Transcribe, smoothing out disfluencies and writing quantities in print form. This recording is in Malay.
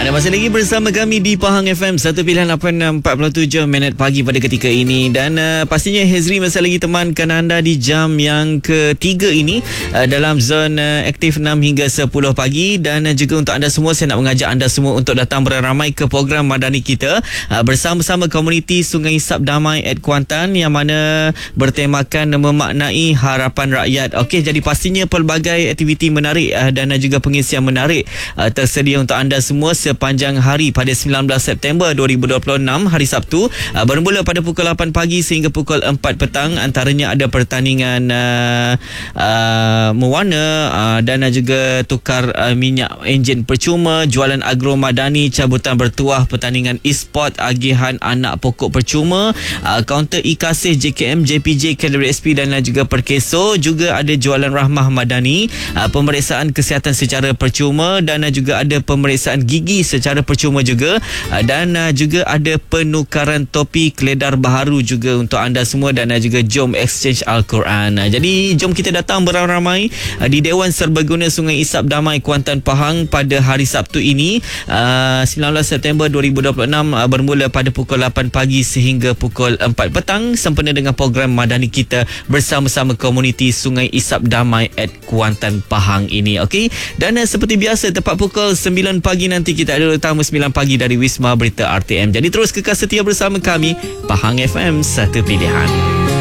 Anda masih lagi bersama kami di Pahang FM 1 pilihan 8.47 minit pagi pada ketika ini. Dan pastinya Hezri masih lagi temankan anda di jam yang ketiga ini dalam zon aktif 6 hingga 10 pagi. Dan juga untuk anda semua, saya nak mengajak anda semua untuk datang beramai ke program Madani kita bersama-sama komuniti Sungai Isap Damai at Kuantan, yang mana bertemakan memaknai harapan rakyat. Okey, jadi pastinya pelbagai aktiviti menarik dan juga pengisian menarik tersedia untuk anda semua sepanjang hari pada 19 September 2026 hari Sabtu, bermula pada pukul 8 pagi sehingga pukul 4 petang. Antaranya ada pertandingan mewarna dan juga tukar minyak enjin percuma, jualan agro madani, cabutan bertuah, pertandingan e-sport, agihan anak pokok percuma, kaunter e-kasih JKM, JPJ, KWSP dan juga Perkeso. Juga ada jualan rahmah madani, pemeriksaan kesihatan secara percuma dan juga ada pemeriksaan gigi secara percuma juga, dan juga ada penukaran topi keledar baharu juga untuk anda semua, dan juga jom exchange Al-Quran. Jadi jom kita datang beramai-ramai di Dewan Serbaguna Sungai Isap Damai Kuantan Pahang pada hari Sabtu ini 19 September 2026, bermula pada pukul 8 pagi sehingga pukul 4 petang, sempena dengan program Madani kita bersama-sama komuniti Sungai Isap Damai at Kuantan Pahang ini. Okey, dan seperti biasa tepat pukul 9 pagi nanti kita ada tetamu 9 pagi dari Wisma Berita RTM. Jadi terus kekal setia bersama kami, Pahang FM, satu pilihan.